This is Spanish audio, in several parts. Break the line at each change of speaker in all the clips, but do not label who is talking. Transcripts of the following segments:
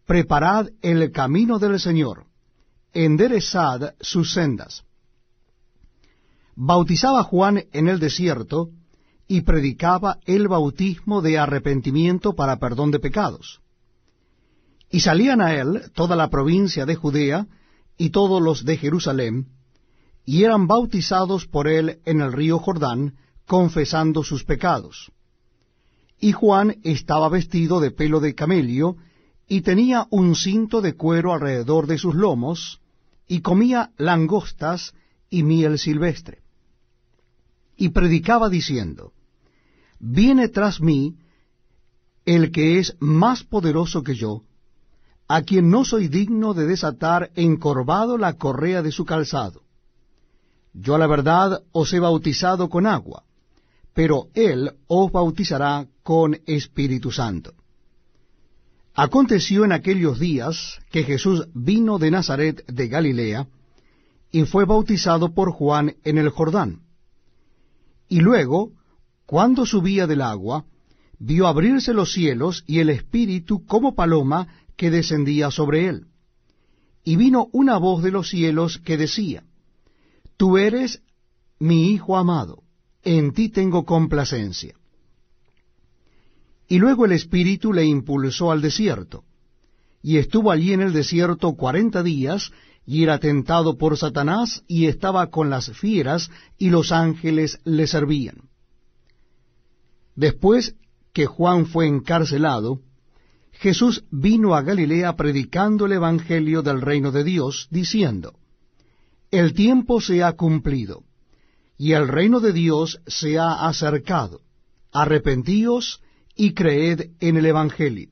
preparad el camino del Señor, enderezad sus sendas. Bautizaba Juan en el desierto, y predicaba el bautismo de arrepentimiento para perdón de pecados. Y salían a él toda la provincia de Judea, y todos los de Jerusalén, y eran bautizados por él en el río Jordán, confesando sus pecados. Y Juan estaba vestido de pelo de camello, y tenía un cinto de cuero alrededor de sus lomos, y comía langostas y miel silvestre. Y predicaba diciendo: Viene tras mí el que es más poderoso que yo, a quien no soy digno de desatar encorvado la correa de su calzado. Yo a la verdad os he bautizado con agua, pero él os bautizará con Espíritu Santo. Aconteció en aquellos días que Jesús vino de Nazaret de Galilea, y fue bautizado por Juan en el Jordán. Y luego, cuando subía del agua, vio abrirse los cielos y el Espíritu como paloma que descendía sobre él. Y vino una voz de los cielos que decía: Tú eres mi Hijo amado, en ti tengo complacencia. Y luego el Espíritu le impulsó al desierto, y estuvo allí en el desierto 40 días, y era tentado por Satanás, y estaba con las fieras, y los ángeles le servían. Después que Juan fue encarcelado, Jesús vino a Galilea predicando el Evangelio del reino de Dios, diciendo: El tiempo se ha cumplido, y el reino de Dios se ha acercado. Arrepentíos y creed en el Evangelio.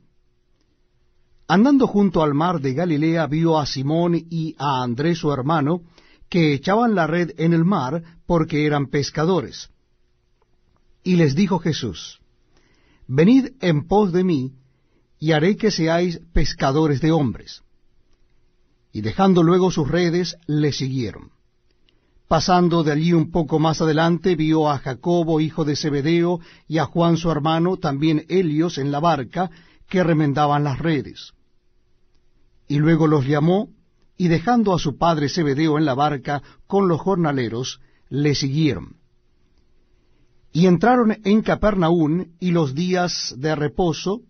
Andando junto al mar de Galilea, vio a Simón y a Andrés su hermano, que echaban la red en el mar, porque eran pescadores. Y les dijo Jesús: Venid en pos de mí, y haré que seáis pescadores de hombres. Y dejando luego sus redes, le siguieron. Pasando de allí un poco más adelante, vio a Jacobo, hijo de Zebedeo, y a Juan su hermano, también ellos en la barca, que remendaban las redes. Y luego los llamó, y dejando a su padre Zebedeo en la barca con los jornaleros, le siguieron. Y entraron en Capernaum, y los días de reposo,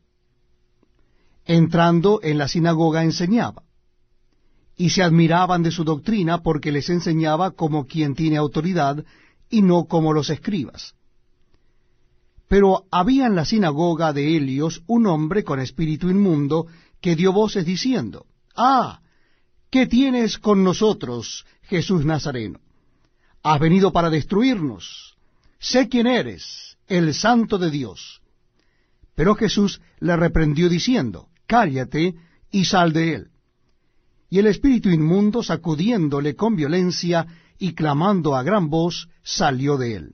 entrando en la sinagoga enseñaba. Y se admiraban de su doctrina, porque les enseñaba como quien tiene autoridad, y no como los escribas. Pero había en la sinagoga de Helios un hombre con espíritu inmundo, que dio voces diciendo: ¡Ah! ¿Qué tienes con nosotros, Jesús Nazareno? ¿Has venido para destruirnos? Sé quién eres, el Santo de Dios. Pero Jesús le reprendió diciendo: Cállate y sal de él. Y el espíritu inmundo, sacudiéndole con violencia y clamando a gran voz, salió de él.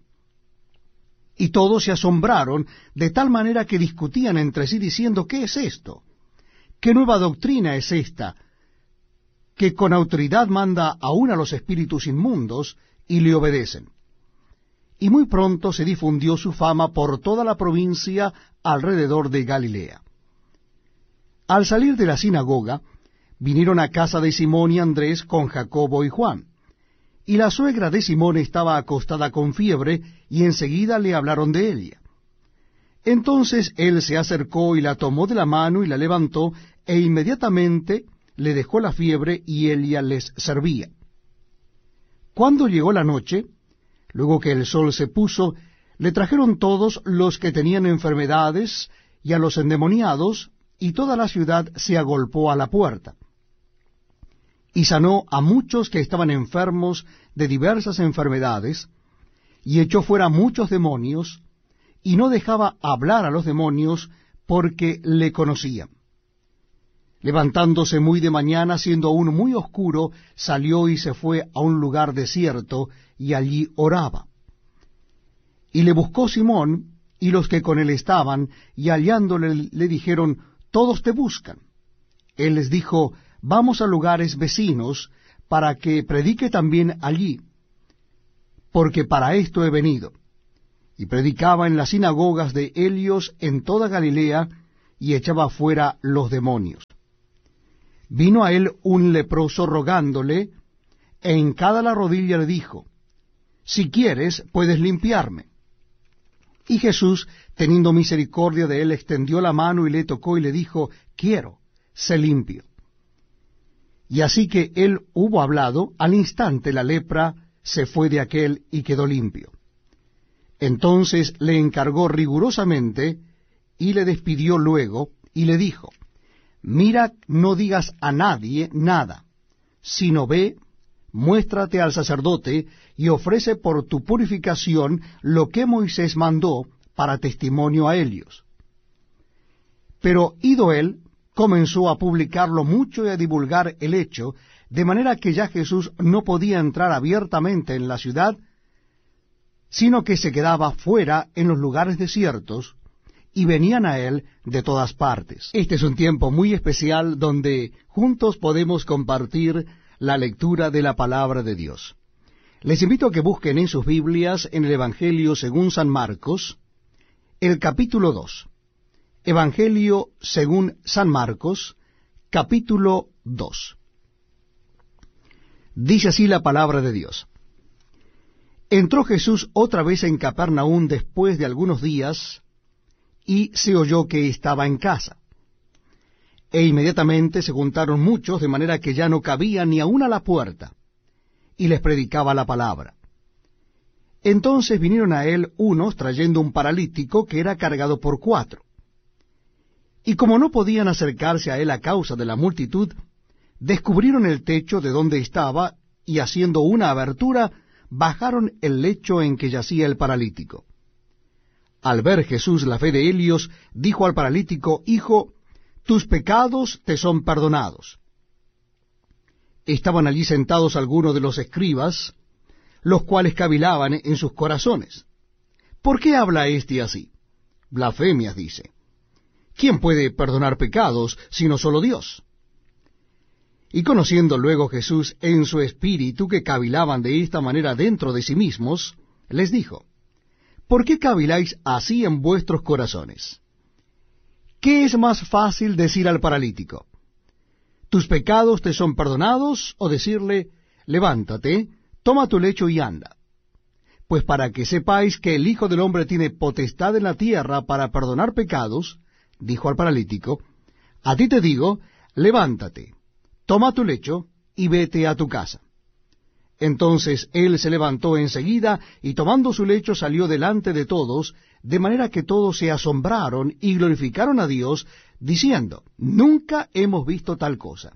Y todos se asombraron, de tal manera que discutían entre sí diciendo: ¿Qué es esto? ¿Qué nueva doctrina es esta, que con autoridad manda aún a los espíritus inmundos, y le obedecen? Y muy pronto se difundió su fama por toda la provincia alrededor de Galilea. Al salir de la sinagoga, vinieron a casa de Simón y Andrés con Jacobo y Juan. Y la suegra de Simón estaba acostada con fiebre, y enseguida le hablaron de ella. Entonces él se acercó y la tomó de la mano y la levantó, e inmediatamente le dejó la fiebre, y ella les servía. Cuando llegó la noche, luego que el sol se puso, le trajeron todos los que tenían enfermedades y a los endemoniados, y toda la ciudad se agolpó a la puerta. Y sanó a muchos que estaban enfermos de diversas enfermedades, y echó fuera muchos demonios, y no dejaba hablar a los demonios, porque le conocían. Levantándose muy de mañana, siendo aún muy oscuro, salió y se fue a un lugar desierto, y allí oraba. Y le buscó Simón y los que con él estaban, y hallándole le dijeron: Todos te buscan. Él les dijo: Vamos a lugares vecinos, para que predique también allí, porque para esto he venido. Y predicaba en las sinagogas de Helios en toda Galilea, y echaba fuera los demonios. vino a él un leproso rogándole, e hincada la rodilla le dijo, si quieres, puedes limpiarme. Y Jesús, teniendo misericordia de él, extendió la mano y le tocó y le dijo, quiero, sé limpio. Y así que él hubo hablado, al instante la lepra se fue de aquél y quedó limpio. Entonces le encargó rigurosamente y le despidió luego y le dijo, mira, no digas a nadie nada, sino ve, muéstrate al sacerdote y ofrece por tu purificación lo que Moisés mandó para testimonio a ellos. Pero ido él, comenzó a publicarlo mucho y a divulgar el hecho, de manera que ya Jesús no podía entrar abiertamente en la ciudad, sino que se quedaba fuera en los lugares desiertos, y venían a él de todas partes. Este es un tiempo muy especial donde juntos podemos compartir la lectura de la palabra de Dios. Les invito a que busquen en sus Biblias en el Evangelio según San Marcos, el capítulo 2. Evangelio según San Marcos, capítulo 2. Dice así la palabra de Dios. Entró Jesús otra vez en Capernaum después de algunos días, y se oyó que estaba en casa. E inmediatamente se juntaron muchos, de manera que ya no cabía ni aun a la puerta, y les predicaba la palabra. Entonces vinieron a él unos trayendo un paralítico que era cargado por 4. Y como no podían acercarse a él a causa de la multitud, descubrieron el techo de donde estaba, y haciendo una abertura, bajaron el lecho en que yacía el paralítico. Al ver Jesús la fe de ellos, dijo al paralítico, hijo, tus pecados te son perdonados. Estaban allí sentados algunos de los escribas, los cuales cavilaban en sus corazones. ¿Por qué habla éste así? Blasfemias dice. ¿Quién puede perdonar pecados sino solo Dios? Y conociendo luego Jesús en su espíritu que cavilaban de esta manera dentro de sí mismos, les dijo, ¿por qué caviláis así en vuestros corazones? ¿Qué es más fácil decir al paralítico? ¿Tus pecados te son perdonados? O decirle, levántate, toma tu lecho y anda. Pues para que sepáis que el Hijo del Hombre tiene potestad en la tierra para perdonar pecados, dijo al paralítico, a ti te digo, levántate, toma tu lecho y vete a tu casa. Entonces él se levantó enseguida, y tomando su lecho salió delante de todos, de manera que todos se asombraron y glorificaron a Dios, diciendo, nunca hemos visto tal cosa.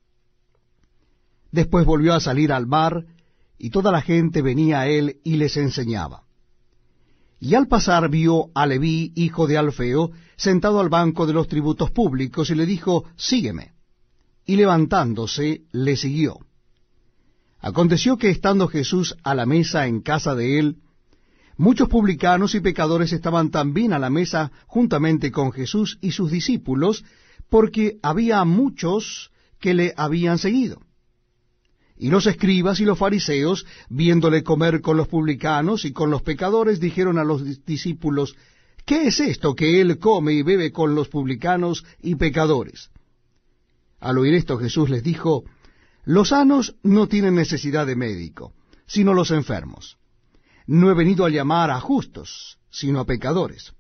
Después volvió a salir al mar, y toda la gente venía a él y les enseñaba. Y al pasar vio a Leví, hijo de Alfeo, sentado al banco de los tributos públicos, y le dijo, sígueme. Y levantándose, le siguió. Aconteció que estando Jesús a la mesa en casa de él, muchos publicanos y pecadores estaban también a la mesa juntamente con Jesús y sus discípulos, porque había muchos que le habían seguido. Y los escribas y los fariseos, viéndole comer con los publicanos y con los pecadores, dijeron a los discípulos, ¿qué es esto que él come y bebe con los publicanos y pecadores? Al oír esto Jesús les dijo, los sanos no tienen necesidad de médico, sino los enfermos. No he venido a llamar a justos, sino a pecadores.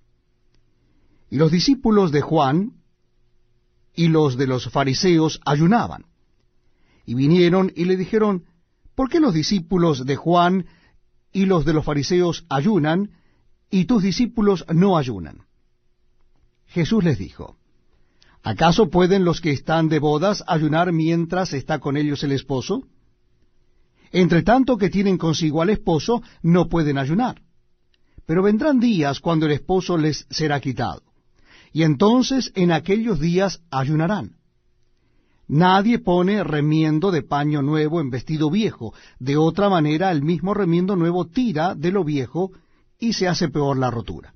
Y los discípulos de Juan y los de los fariseos ayunaban. Y vinieron y le dijeron, ¿por qué los discípulos de Juan y los de los fariseos ayunan, y tus discípulos no ayunan? Jesús les dijo, ¿acaso pueden los que están de bodas ayunar mientras está con ellos el esposo? Entre tanto que tienen consigo al esposo, no pueden ayunar. Pero vendrán días cuando el esposo les será quitado, y entonces en aquellos días ayunarán. Nadie pone remiendo de paño nuevo en vestido viejo, de otra manera el mismo remiendo nuevo tira de lo viejo, y se hace peor la rotura.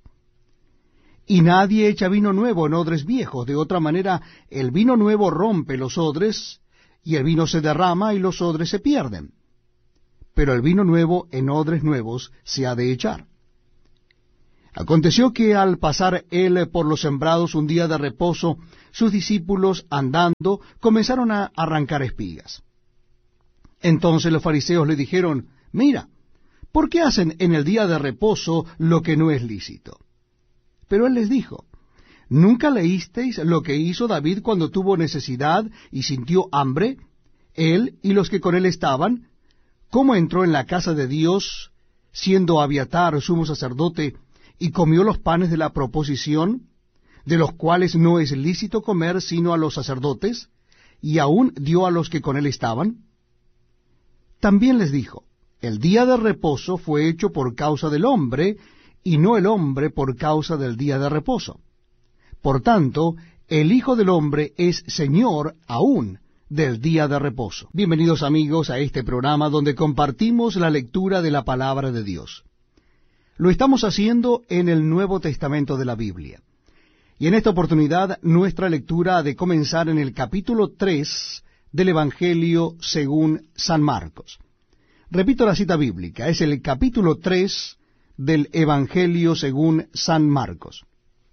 Y nadie echa vino nuevo en odres viejos, de otra manera el vino nuevo rompe los odres, y el vino se derrama y los odres se pierden. Pero el vino nuevo en odres nuevos se ha de echar. Aconteció que al pasar él por los sembrados un día de reposo, sus discípulos, andando, comenzaron a arrancar espigas. Entonces los fariseos le dijeron, mira, ¿por qué hacen en el día de reposo lo que no es lícito? Pero él les dijo, ¿nunca leísteis lo que hizo David cuando tuvo necesidad y sintió hambre, él y los que con él estaban? ¿Cómo entró en la casa de Dios, siendo Abiatar sumo sacerdote, y comió los panes de la proposición, de los cuales no es lícito comer sino a los sacerdotes, y aún dio a los que con él estaban? También les dijo, el día de reposo fue hecho por causa del hombre, y no el hombre por causa del día de reposo. Por tanto, el Hijo del Hombre es Señor aún del día de reposo. Bienvenidos amigos a este programa donde compartimos la lectura de la palabra de Dios. Lo estamos haciendo en el Nuevo Testamento de la Biblia. Y en esta oportunidad nuestra lectura ha de comenzar en el capítulo 3 del Evangelio según San Marcos. Repito la cita bíblica, es el capítulo 3 del Evangelio según San Marcos.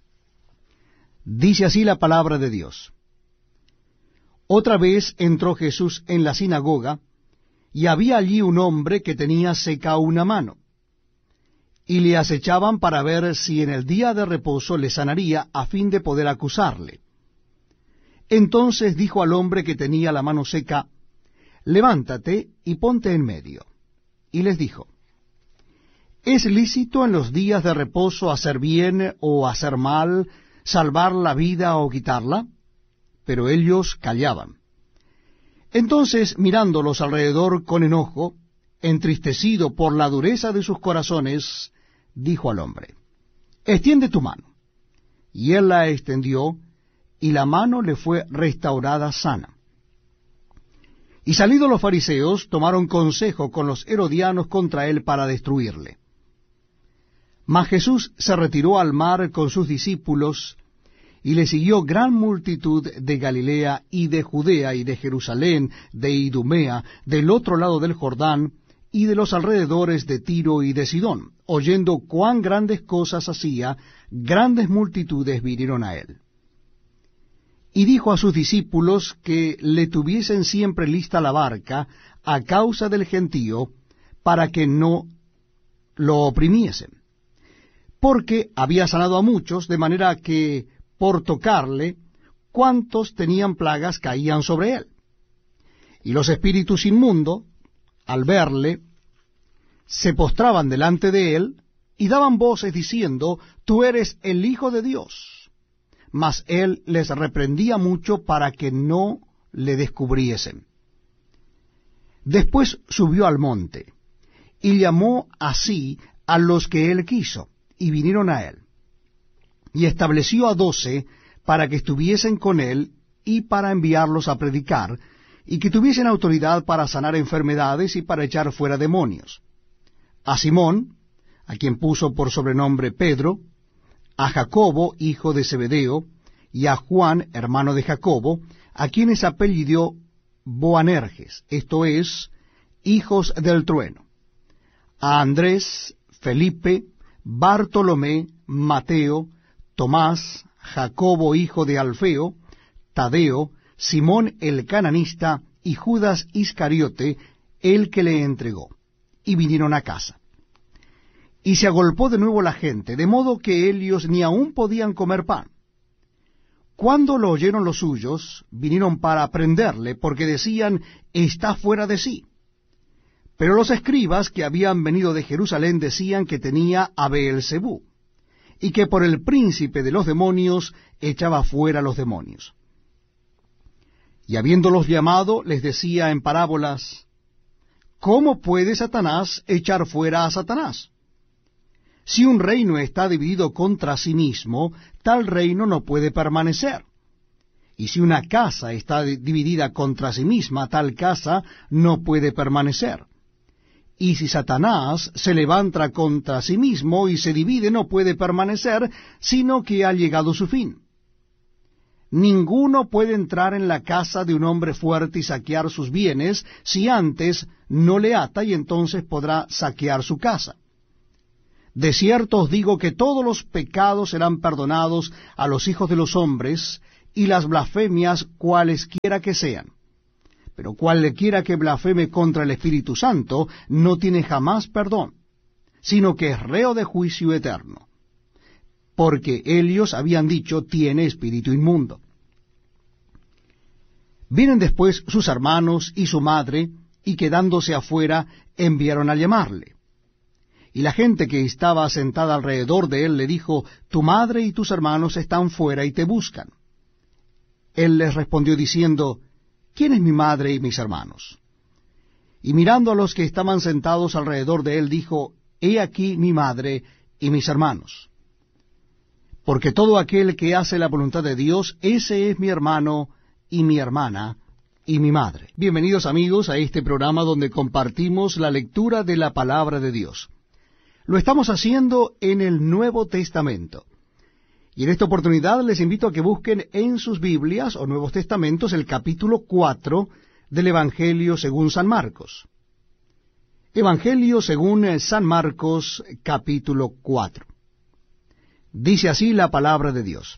Dice así la palabra de Dios. Otra vez entró Jesús en la sinagoga, y había allí un hombre que tenía seca una mano. Y le acechaban para ver si en el día de reposo le sanaría, a fin de poder acusarle. Entonces dijo al hombre que tenía la mano seca, levántate y ponte en medio. Y les dijo, ¿es lícito en los días de reposo hacer bien o hacer mal, salvar la vida o quitarla? Pero ellos callaban. Entonces, mirándolos alrededor con enojo, entristecido por la dureza de sus corazones, dijo al hombre, extiende tu mano. Y él la extendió, y la mano le fue restaurada sana. Y salidos los fariseos, tomaron consejo con los herodianos contra él para destruirle. Mas Jesús se retiró al mar con sus discípulos, y le siguió gran multitud de Galilea y de Judea y de Jerusalén, de Idumea, del otro lado del Jordán, y de los alrededores de Tiro y de Sidón. Oyendo cuán grandes cosas hacía, grandes multitudes vinieron a él. Y dijo a sus discípulos que le tuviesen siempre lista la barca a causa del gentío, para que no lo oprimiesen. Porque había sanado a muchos, de manera que por tocarle, cuantos tenían plagas caían sobre él. Y los espíritus inmundos, al verle, se postraban delante de él, y daban voces diciendo, tú eres el Hijo de Dios. Mas él les reprendía mucho para que no le descubriesen. Después subió al monte, y llamó así a los que él quiso, y vinieron a él. Y estableció a 12 para que estuviesen con él, y para enviarlos a predicar, y que tuviesen autoridad para sanar enfermedades y para echar fuera demonios. A Simón, a quien puso por sobrenombre Pedro, a Jacobo, hijo de Zebedeo, y a Juan, hermano de Jacobo, a quienes apellidó Boanerges, esto es, hijos del trueno, a Andrés, Felipe, Bartolomé, Mateo, Tomás, Jacobo, hijo de Alfeo, Tadeo, Simón el cananista, y Judas Iscariote, el que le entregó. Y vinieron a casa. Y se agolpó de nuevo la gente, de modo que ellos ni aún podían comer pan. Cuando lo oyeron los suyos, vinieron para prenderle, porque decían, está fuera de sí. Pero los escribas que habían venido de Jerusalén decían que tenía a Beelzebú, y que por el príncipe de los demonios echaba fuera los demonios. Y habiéndolos llamado, les decía en parábolas, ¿cómo puede Satanás echar fuera a Satanás? Si un reino está dividido contra sí mismo, tal reino no puede permanecer. Y si una casa está dividida contra sí misma, tal casa no puede permanecer. Y si Satanás se levanta contra sí mismo y se divide, no puede permanecer, sino que ha llegado su fin. Ninguno puede entrar en la casa de un hombre fuerte y saquear sus bienes, si antes no le ata, y entonces podrá saquear su casa. De cierto os digo que todos los pecados serán perdonados a los hijos de los hombres, y las blasfemias cualesquiera que sean. Pero cualquiera que blasfeme contra el Espíritu Santo no tiene jamás perdón, sino que es reo de juicio eterno. Porque ellos habían dicho, tiene espíritu inmundo. Vienen después sus hermanos y su madre, y quedándose afuera, enviaron a llamarle. Y la gente que estaba sentada alrededor de él le dijo, tu madre y tus hermanos están fuera y te buscan. Él les respondió diciendo, ¿quién es mi madre y mis hermanos? Y mirando a los que estaban sentados alrededor de él, dijo, he aquí mi madre y mis hermanos. Porque todo aquel que hace la voluntad de Dios, ese es mi hermano y mi hermana y mi madre. Bienvenidos amigos a este programa donde compartimos la lectura de la palabra de Dios. Lo estamos haciendo en el Nuevo Testamento. Y en esta oportunidad les invito a que busquen en sus Biblias o Nuevos Testamentos el capítulo 4 del Evangelio según San Marcos. Evangelio según San Marcos, capítulo 4. Dice así la palabra de Dios.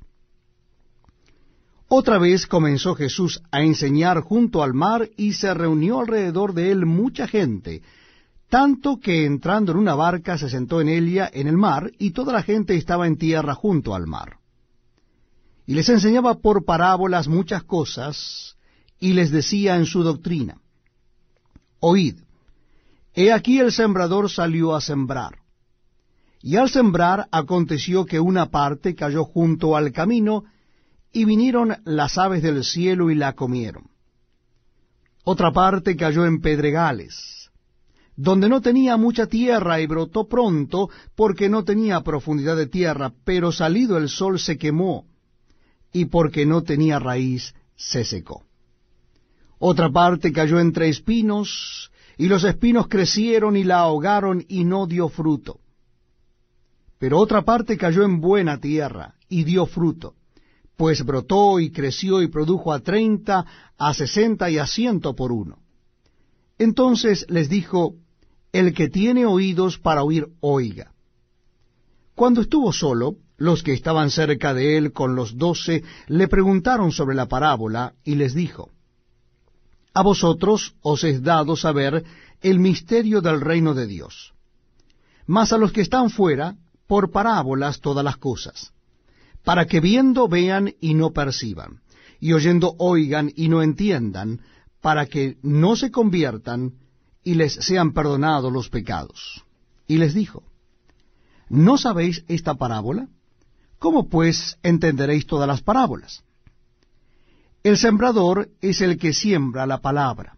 Otra vez comenzó Jesús a enseñar junto al mar y se reunió alrededor de él mucha gente, tanto que entrando en una barca se sentó en ella en el mar, y toda la gente estaba en tierra junto al mar. Y les enseñaba por parábolas muchas cosas, y les decía en su doctrina, oíd, he aquí el sembrador salió a sembrar. Y al sembrar aconteció que una parte cayó junto al camino, y vinieron las aves del cielo y la comieron. Otra parte cayó en pedregales, donde no tenía mucha tierra, y brotó pronto, porque no tenía profundidad de tierra, pero salido el sol se quemó, y porque no tenía raíz se secó. Otra parte cayó entre espinos, y los espinos crecieron y la ahogaron, y no dio fruto. Pero otra parte cayó en buena tierra, y dio fruto, pues brotó y creció y produjo a 30, a 60 y a 100 por uno. Entonces les dijo, el que tiene oídos para oír, oiga. Cuando estuvo solo, los que estaban cerca de él con los 12 le preguntaron sobre la parábola, y les dijo, a vosotros os es dado saber el misterio del reino de Dios, mas a los que están fuera, por parábolas todas las cosas, para que viendo vean y no perciban, y oyendo oigan y no entiendan, para que no se conviertan y les sean perdonados los pecados. Y les dijo, ¿no sabéis esta parábola? ¿Cómo pues entenderéis todas las parábolas? El sembrador es el que siembra la palabra.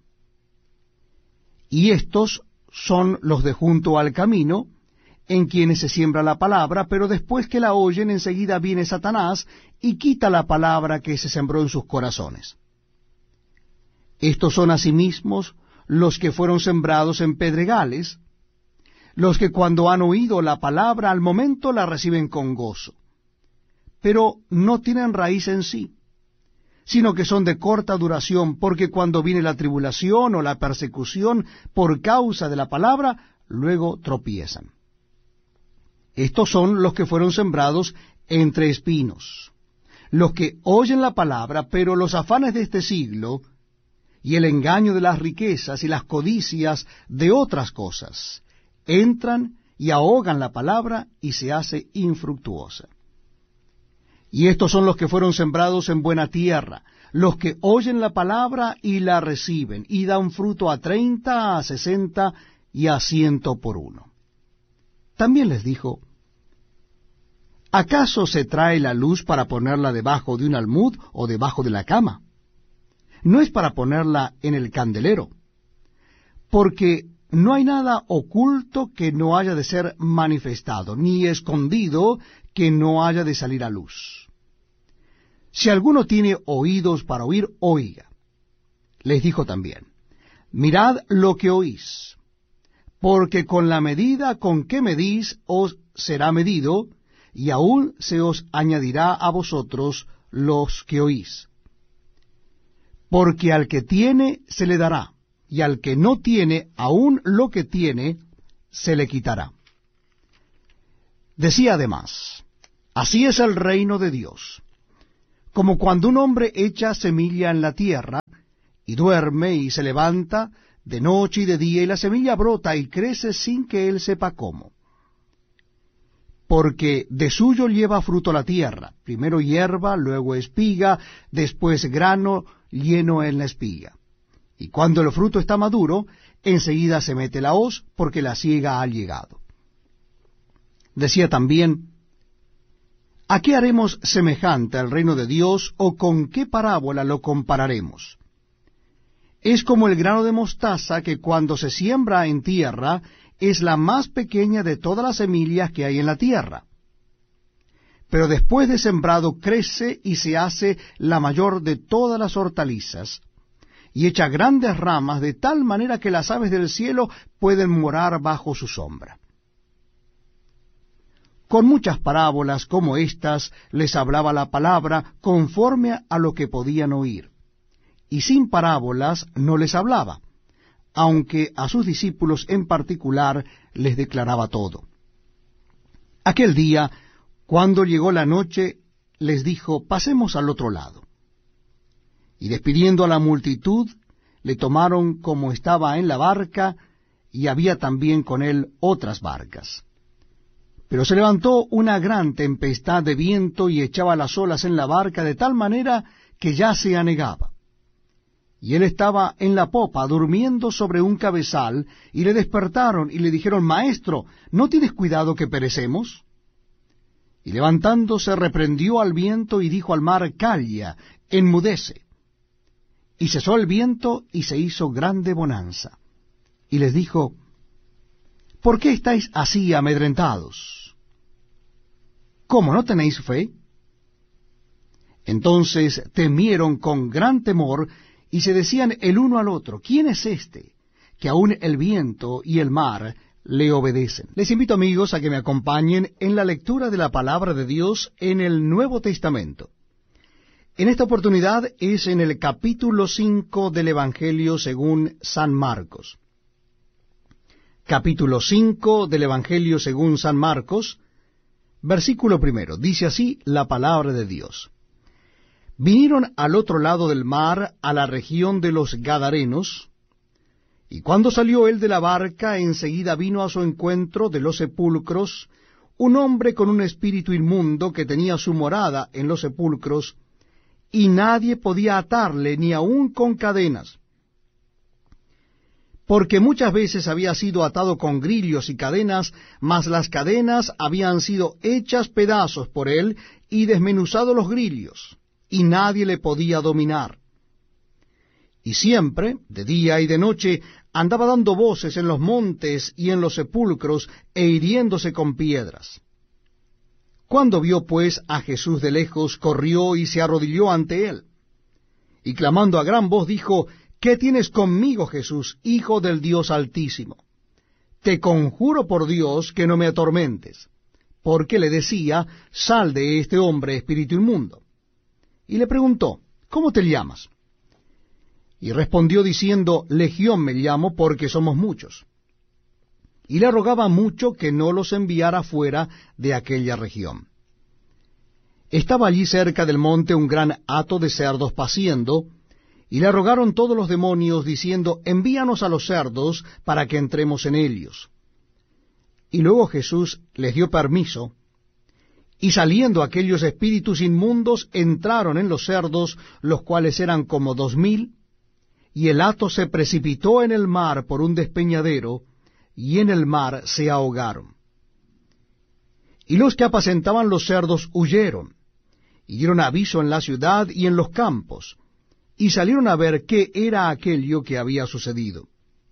Y estos son los de junto al camino, en quienes se siembra la palabra, pero después que la oyen, enseguida viene Satanás y quita la palabra que se sembró en sus corazones. Estos son asimismo los que fueron sembrados en pedregales, los que cuando han oído la palabra al momento la reciben con gozo, pero no tienen raíz en sí, sino que son de corta duración, porque cuando viene la tribulación o la persecución por causa de la palabra, luego tropiezan. Estos son los que fueron sembrados entre espinos, los que oyen la palabra, pero los afanes de este siglo, y el engaño de las riquezas y las codicias de otras cosas, entran y ahogan la palabra y se hace infructuosa. Y estos son los que fueron sembrados en buena tierra, los que oyen la palabra y la reciben, y dan fruto a 30, a 60 y a 100 por uno. También les dijo, ¿acaso se trae la luz para ponerla debajo de un almud o debajo de la cama? No es para ponerla en el candelero, porque no hay nada oculto que no haya de ser manifestado, ni escondido que no haya de salir a luz. Si alguno tiene oídos para oír, oiga. Les dijo también, mirad lo que oís, porque con la medida con que medís os será medido, y aún se os añadirá a vosotros los que oís. Porque al que tiene se le dará, y al que no tiene, aún lo que tiene, se le quitará. Decía además, así es el reino de Dios, como cuando un hombre echa semilla en la tierra, y duerme y se levanta de noche y de día, y la semilla brota y crece sin que él sepa cómo. Porque de suyo lleva fruto la tierra, primero hierba, luego espiga, después grano lleno en la espiga. Y cuando el fruto está maduro, enseguida se mete la hoz, porque la siega ha llegado. Decía también, ¿a qué haremos semejante al reino de Dios, o con qué parábola lo compararemos? Es como el grano de mostaza que cuando se siembra en tierra es la más pequeña de todas las semillas que hay en la tierra. Pero después de sembrado crece y se hace la mayor de todas las hortalizas, y echa grandes ramas de tal manera que las aves del cielo pueden morar bajo su sombra. Con muchas parábolas como estas les hablaba la palabra conforme a lo que podían oír, y sin parábolas no les hablaba, aunque a sus discípulos en particular les declaraba todo. Aquel día, cuando llegó la noche, les dijo, pasemos al otro lado. Y despidiendo a la multitud, le tomaron como estaba en la barca, y había también con él otras barcas. Pero se levantó una gran tempestad de viento y echaba las olas en la barca de tal manera que ya se anegaba. Y él estaba en la popa, durmiendo sobre un cabezal, y le despertaron y le dijeron, Maestro, ¿no tienes cuidado que perecemos? Y levantándose reprendió al viento y dijo al mar, Calla, enmudece. Y cesó el viento y se hizo grande bonanza. Y les dijo, ¿por qué estáis así amedrentados? ¿Cómo no tenéis fe? Entonces temieron con gran temor, y se decían el uno al otro, ¿quién es este, que aun el viento y el mar le obedecen? Les invito, amigos, a que me acompañen en la lectura de la palabra de Dios en el Nuevo Testamento. En esta oportunidad es en el capítulo 5 del Evangelio según San Marcos. Capítulo 5 del Evangelio según San Marcos, versículo 1. Dice así la palabra de Dios. Vinieron al otro lado del mar, a la región de los Gadarenos, y cuando salió él de la barca, enseguida vino a su encuentro de los sepulcros un hombre con un espíritu inmundo que tenía su morada en los sepulcros, y nadie podía atarle ni aun con cadenas, porque muchas veces había sido atado con grillos y cadenas, mas las cadenas habían sido hechas pedazos por él y desmenuzados los grillos, y nadie le podía dominar. Y siempre, de día y de noche, andaba dando voces en los montes y en los sepulcros, e hiriéndose con piedras. Cuando vio pues a Jesús de lejos, corrió y se arrodilló ante él, y clamando a gran voz dijo, ¿qué tienes conmigo, Jesús, Hijo del Dios Altísimo? Te conjuro por Dios que no me atormentes. Porque le decía, sal de este hombre, espíritu inmundo. Y le preguntó, ¿cómo te llamas? Y respondió diciendo, Legión me llamo, porque somos muchos. Y le rogaba mucho que no los enviara fuera de aquella región. Estaba allí cerca del monte un gran hato de cerdos paciendo, y le rogaron todos los demonios, diciendo, envíanos a los cerdos para que entremos en ellos. Y luego Jesús les dio permiso, y saliendo aquellos espíritus inmundos entraron en los cerdos, los cuales eran como 2000, y el hato se precipitó en el mar por un despeñadero, y en el mar se ahogaron. Y los que apacentaban los cerdos huyeron, y dieron aviso en la ciudad y en los campos, y salieron a ver qué era aquello que había sucedido.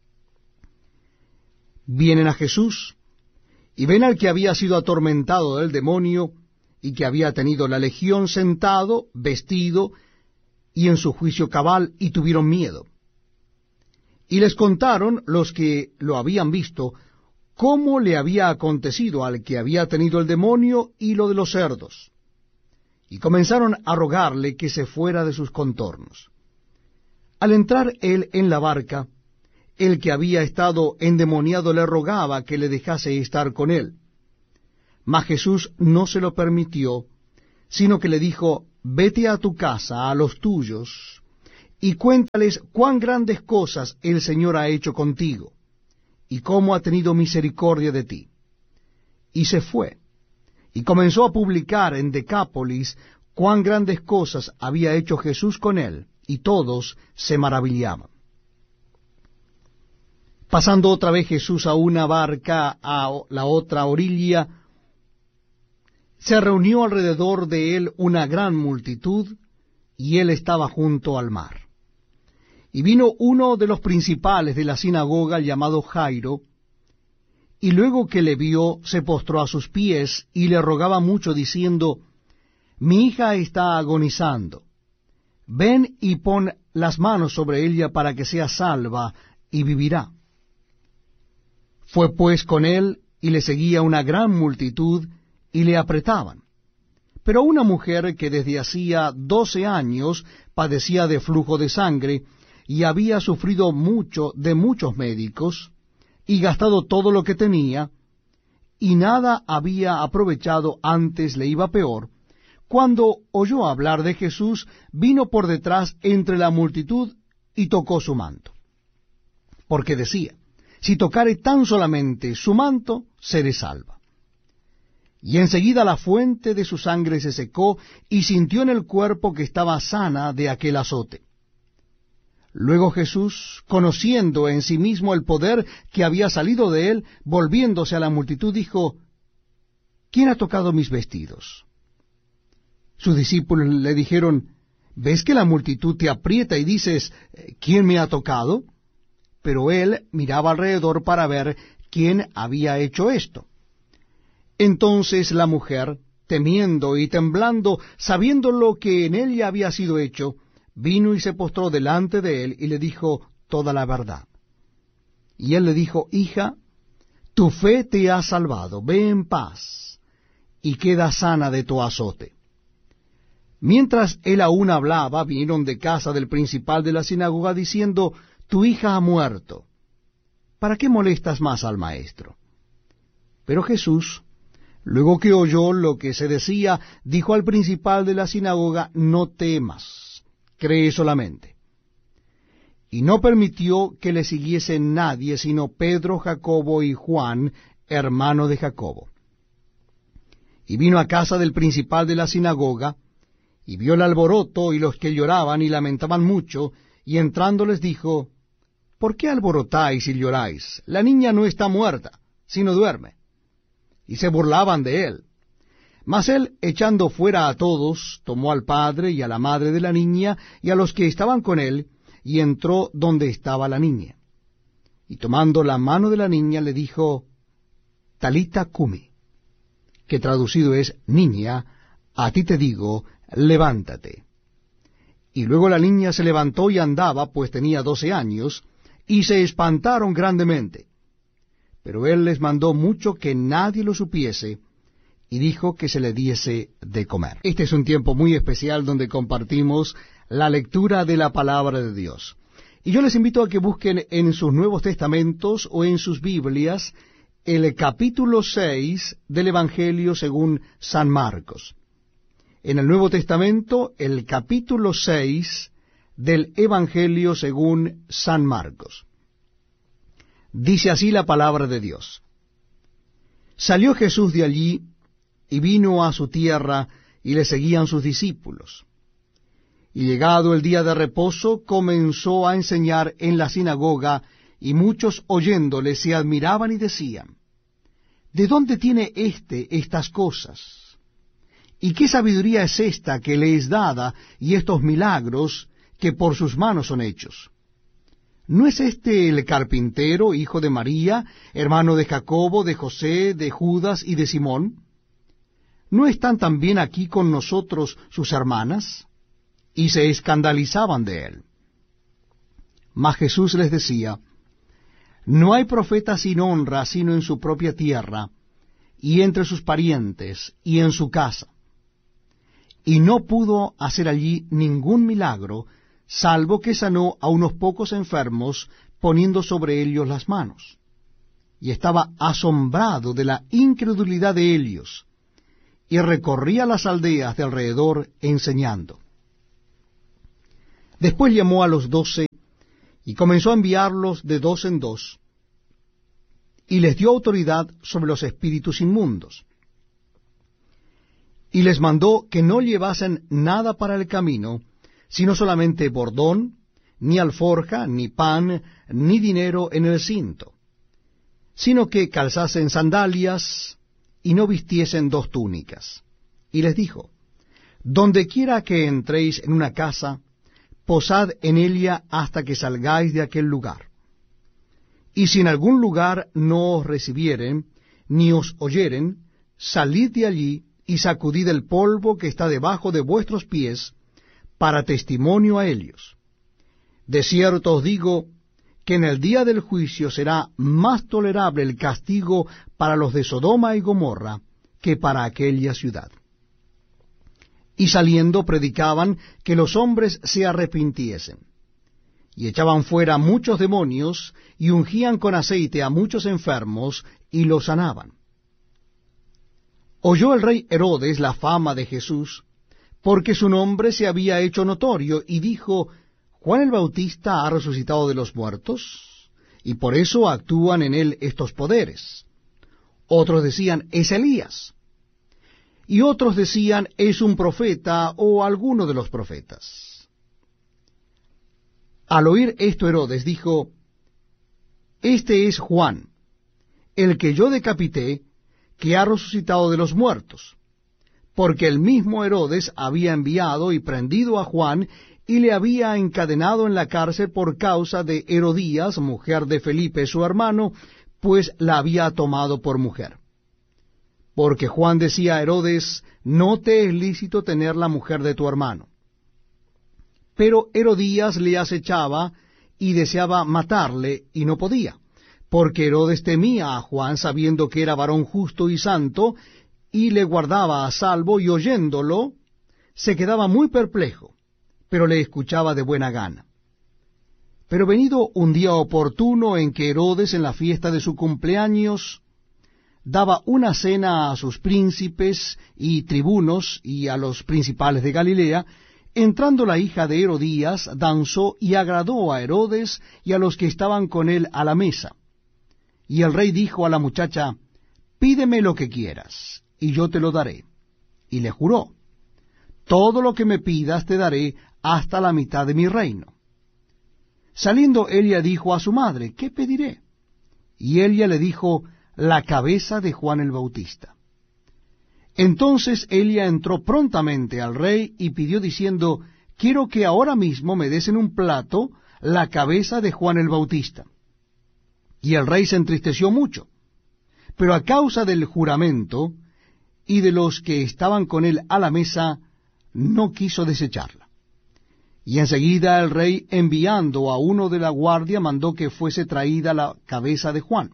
Vienen a Jesús, y ven al que había sido atormentado del demonio, y que había tenido la legión sentado, vestido, y en su juicio cabal, y tuvieron miedo. Y les contaron los que lo habían visto, cómo le había acontecido al que había tenido el demonio y lo de los cerdos. Y comenzaron a rogarle que se fuera de sus contornos. Al entrar él en la barca, el que había estado endemoniado le rogaba que le dejase estar con él. Mas Jesús no se lo permitió, sino que le dijo, vete a tu casa, a los tuyos, y cuéntales cuán grandes cosas el Señor ha hecho contigo, y cómo ha tenido misericordia de ti. Y se fue, y comenzó a publicar en Decápolis cuán grandes cosas había hecho Jesús con él, y todos se maravillaban. Pasando otra vez Jesús a una barca a la otra orilla, se reunió alrededor de él una gran multitud, y él estaba junto al mar. Y vino uno de los principales de la sinagoga, llamado Jairo, y luego que le vio, se postró a sus pies, y le rogaba mucho, diciendo, mi hija está agonizando. Ven y pon las manos sobre ella para que sea salva, y vivirá. Fue pues con él, y le seguía una gran multitud, y le apretaban. Pero una mujer que desde hacía 12 años padecía de flujo de sangre, y había sufrido mucho de muchos médicos, y gastado todo lo que tenía, y nada había aprovechado, antes le iba peor, cuando oyó hablar de Jesús, vino por detrás entre la multitud, y tocó su manto. Porque decía, si tocare tan solamente su manto, seré salva. Y enseguida la fuente de su sangre se secó, y sintió en el cuerpo que estaba sana de aquel azote. Luego Jesús, conociendo en sí mismo el poder que había salido de él, volviéndose a la multitud, dijo, ¿quién ha tocado mis vestidos? Sus discípulos le dijeron, ¿ves que la multitud te aprieta y dices, ¿quién me ha tocado? Pero él miraba alrededor para ver quién había hecho esto. Entonces la mujer, temiendo y temblando, sabiendo lo que en ella había sido hecho, vino y se postró delante de él, y le dijo toda la verdad. Y él le dijo, hija, tu fe te ha salvado, ve en paz, y queda sana de tu azote. Mientras él aún hablaba, vinieron de casa del principal de la sinagoga, diciendo, tu hija ha muerto. ¿Para qué molestas más al maestro? Pero Jesús, luego que oyó lo que se decía, dijo al principal de la sinagoga, no temas, cree solamente. Y no permitió que le siguiese nadie, sino Pedro, Jacobo y Juan, hermano de Jacobo. Y vino a casa del principal de la sinagoga, y vio el alboroto y los que lloraban y lamentaban mucho, y entrando les dijo, ¿por qué alborotáis y lloráis? La niña no está muerta, sino duerme. Y se burlaban de él. Mas él, echando fuera a todos, tomó al padre y a la madre de la niña, y a los que estaban con él, y entró donde estaba la niña. Y tomando la mano de la niña, le dijo, Talita cumi, que traducido es, niña, a ti te digo, levántate. Y luego la niña se levantó y andaba, pues tenía 12 años, y se espantaron grandemente. Pero él les mandó mucho que nadie lo supiese, y dijo que se le diese de comer. Este es un tiempo muy especial donde compartimos la lectura de la palabra de Dios. Y yo les invito a que busquen en sus Nuevos Testamentos o en sus Biblias el capítulo 6 del Evangelio según San Marcos. En el Nuevo Testamento, el capítulo 6 del Evangelio según San Marcos. Dice así la palabra de Dios. Salió Jesús de allí, y vino a su tierra, y le seguían sus discípulos. Y llegado el día de reposo, comenzó a enseñar en la sinagoga, y muchos oyéndole se admiraban y decían, ¿de dónde tiene estas cosas? ¿Y qué sabiduría es esta que le es dada, y estos milagros que por sus manos son hechos? ¿No es este el carpintero, hijo de María, hermano de Jacobo, de José, de Judas y de Simón? ¿No están también aquí con nosotros sus hermanas? Y se escandalizaban de él. Mas Jesús les decía, no hay profeta sin honra sino en su propia tierra, y entre sus parientes, y en su casa. Y no pudo hacer allí ningún milagro, salvo que sanó a unos pocos enfermos, poniendo sobre ellos las manos. y estaba asombrado de la incredulidad de ellos, y recorría las aldeas de alrededor enseñando. Después llamó a los 12, y comenzó a enviarlos de dos en dos, y les dio autoridad sobre los espíritus inmundos. Y les mandó que no llevasen nada para el camino, sino solamente bordón, ni alforja, ni pan, ni dinero en el cinto, sino que calzasen sandalias, y no vistiesen dos túnicas. Y les dijo, donde quiera que entréis en una casa, posad en ella hasta que salgáis de aquel lugar. Y si en algún lugar no os recibieren, ni os oyeren, salid de allí y sacudid el polvo que está debajo de vuestros pies, para testimonio a ellos. De cierto os digo, que en el día del juicio será más tolerable el castigo para los de Sodoma y Gomorra que para aquella ciudad. Y saliendo predicaban que los hombres se arrepintiesen. Y echaban fuera muchos demonios, y ungían con aceite a muchos enfermos, y los sanaban. Oyó el rey Herodes la fama de Jesús, porque su nombre se había hecho notorio, y dijo, Juan el Bautista ha resucitado de los muertos, y por eso actúan en él estos poderes. Otros decían, es Elías. Y otros decían, es un profeta o alguno de los profetas. Al oír esto Herodes dijo, este es Juan, el que yo decapité, que ha resucitado de los muertos, porque el mismo Herodes había enviado y prendido a Juan, y le había encadenado en la cárcel por causa de Herodías, mujer de Felipe su hermano, pues la había tomado por mujer. Porque Juan decía a Herodes, no te es lícito tener la mujer de tu hermano. Pero Herodías le acechaba y deseaba matarle, y no podía, porque Herodes temía a Juan, sabiendo que era varón justo y santo, y le guardaba a salvo, y oyéndolo, se quedaba muy perplejo, pero le escuchaba de buena gana. Pero venido un día oportuno en que Herodes, en la fiesta de su cumpleaños, daba una cena a sus príncipes y tribunos y a los principales de Galilea, entrando la hija de Herodías, danzó y agradó a Herodes y a los que estaban con él a la mesa. Y el rey dijo a la muchacha, pídeme lo que quieras, y yo te lo daré. Y le juró, todo lo que me pidas te daré hasta la mitad de mi reino. Saliendo ella dijo a su madre, ¿qué pediré? Y ella le dijo, la cabeza de Juan el Bautista. Entonces ella entró prontamente al rey y pidió diciendo, quiero que ahora mismo me des en un plato la cabeza de Juan el Bautista. Y el rey se entristeció mucho, pero a causa del juramento y de los que estaban con él a la mesa, no quiso desecharla. Y enseguida el rey, enviando a uno de la guardia, mandó que fuese traída la cabeza de Juan.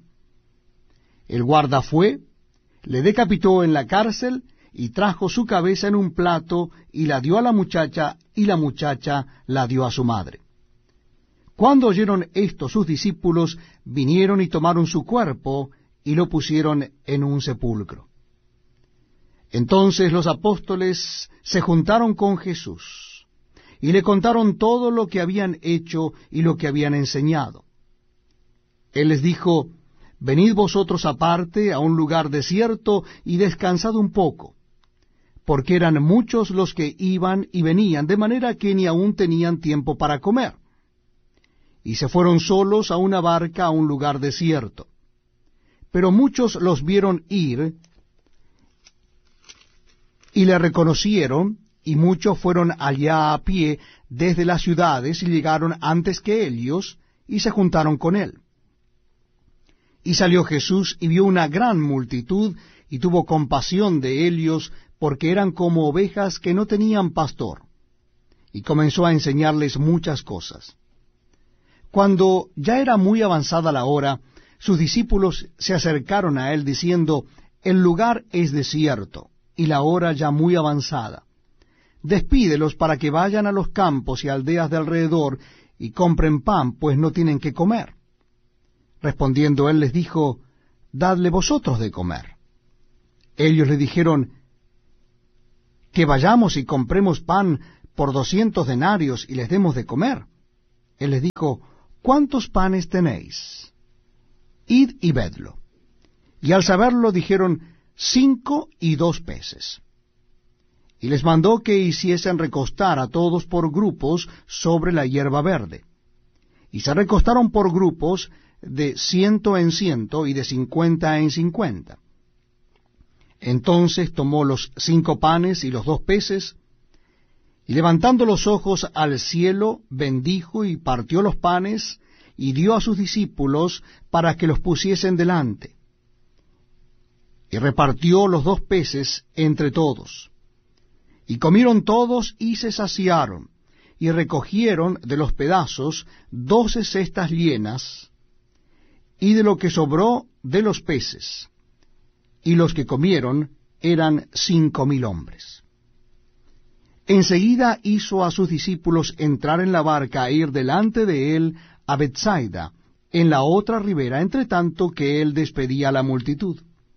El guarda fue, le decapitó en la cárcel, y trajo su cabeza en un plato, y la dio a la muchacha, y la muchacha la dio a su madre. Cuando oyeron esto sus discípulos, vinieron y tomaron su cuerpo, y lo pusieron en un sepulcro. Entonces los apóstoles se juntaron con Jesús, y le contaron todo lo que habían hecho y lo que habían enseñado. Él les dijo, venid vosotros aparte a un lugar desierto y descansad un poco, porque eran muchos los que iban y venían, de manera que ni aún tenían tiempo para comer. Y se fueron solos a una barca a un lugar desierto. Pero muchos los vieron ir, y le reconocieron, y muchos fueron allá a pie desde las ciudades, y llegaron antes que ellos, y se juntaron con él. Y salió Jesús, y vio una gran multitud, y tuvo compasión de ellos, porque eran como ovejas que no tenían pastor. Y comenzó a enseñarles muchas cosas. Cuando ya era muy avanzada la hora, sus discípulos se acercaron a él, diciendo, el lugar es desierto, y la hora ya muy avanzada. Despídelos para que vayan a los campos y aldeas de alrededor, y compren pan, pues no tienen que comer. Respondiendo él les dijo, dadle vosotros de comer. Ellos le dijeron, que vayamos y compremos pan por 200 denarios y les demos de comer. Él les dijo, ¿cuántos panes tenéis? Id y vedlo. Y al saberlo dijeron, 5 y 2 peces. Y les mandó que hiciesen recostar a todos por grupos sobre la hierba verde. Y se recostaron por grupos de 100 en 100 y de 50 en 50. Entonces tomó los 5 panes y los 2 peces, y levantando los ojos al cielo, bendijo y partió los panes, y dio a sus discípulos para que los pusiesen delante. Y repartió los 2 peces entre todos. Y comieron todos y se saciaron, y recogieron de los pedazos 12 cestas llenas, y de lo que sobró de los peces. Y los que comieron eran 5,000 hombres. Enseguida hizo a sus discípulos entrar en la barca e ir delante de él a Bethsaida, en la otra ribera, entre tanto que él despedía a la multitud.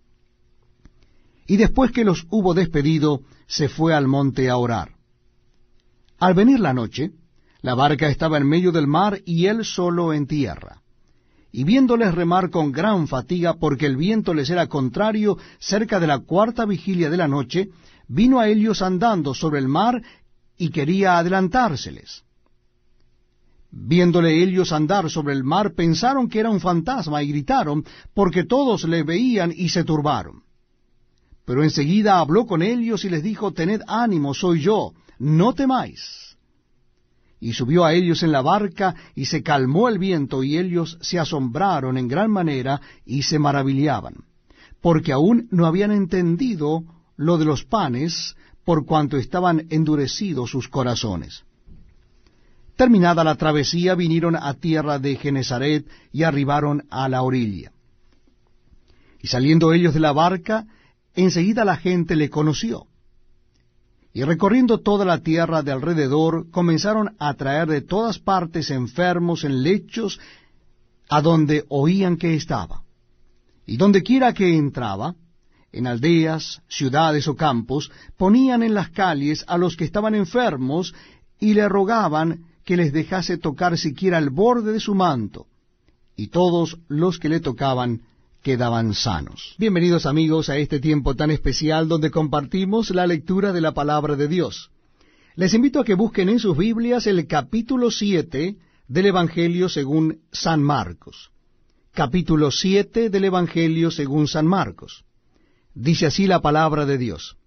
Y después que los hubo despedido, se fue al monte a orar. Al venir la noche, la barca estaba en medio del mar y él solo en tierra. Y viéndoles remar con gran fatiga, porque el viento les era contrario, cerca de la 4ª vigilia de la noche, vino a ellos andando sobre el mar y quería adelantárseles. Viéndole ellos andar sobre el mar, pensaron que era un fantasma y gritaron, porque todos le veían y se turbaron. Pero enseguida habló con ellos y les dijo, tened ánimo, soy yo, no temáis. Y subió a ellos en la barca, y se calmó el viento, y ellos se asombraron en gran manera, y se maravillaban, porque aún no habían entendido lo de los panes, por cuanto estaban endurecidos sus corazones. Terminada la travesía, vinieron a tierra de Genesaret, y arribaron a la orilla. Y saliendo ellos de la barca, enseguida la gente le conoció. Y recorriendo toda la tierra de alrededor, comenzaron a traer de todas partes enfermos en lechos, a donde oían que estaba. Y donde quiera que entraba, en aldeas, ciudades o campos, ponían en las calles a los que estaban enfermos, y le rogaban que les dejase tocar siquiera el borde de su manto. Y todos los que le tocaban quedaban sanos. Bienvenidos amigos a este tiempo tan especial donde compartimos la lectura de la palabra de Dios. Les invito a que busquen en sus Biblias el capítulo 7 del Evangelio según San Marcos. Capítulo 7 del Evangelio según San Marcos. Dice así la palabra de Dios.